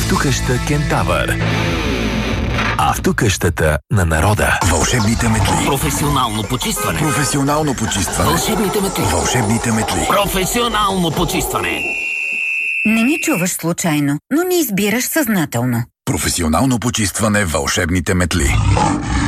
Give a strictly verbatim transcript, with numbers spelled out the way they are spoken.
Автокъща Кентавър. Автокъщата на народа. Вълшебните метли. Професионално почистване. Професионално почистване. Вълшебните метли. Вълшебните метли. Професионално почистване. Не ни чуваш случайно, но ни избираш съзнателно. Професионално почистване. Вълшебните метли.